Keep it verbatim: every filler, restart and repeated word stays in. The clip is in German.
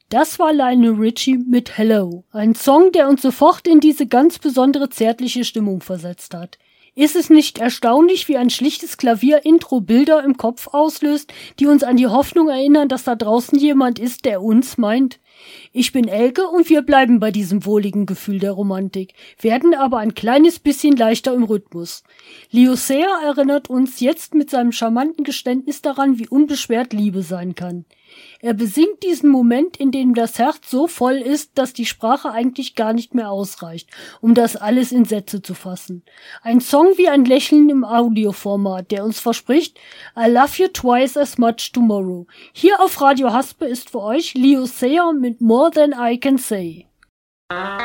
Das war Lionel Richie mit Hello, ein Song, der uns sofort in diese ganz besondere zärtliche Stimmung versetzt hat. Ist es nicht erstaunlich, wie ein schlichtes Klavier-Intro Bilder im Kopf auslöst, die uns an die Hoffnung erinnern, dass da draußen jemand ist, der uns meint? Ich bin Elke und wir bleiben bei diesem wohligen Gefühl der Romantik, werden aber ein kleines bisschen leichter im Rhythmus. Leo Sayer erinnert uns jetzt mit seinem charmanten Geständnis daran, wie unbeschwert Liebe sein kann. Er besingt diesen Moment, in dem das Herz so voll ist, dass die Sprache eigentlich gar nicht mehr ausreicht, um das alles in Sätze zu fassen. Ein Song wie ein Lächeln im Audioformat, der uns verspricht, I love you twice as much tomorrow. Hier auf Radio Haspe ist für euch Leo Sayer mit More Than I Can Say.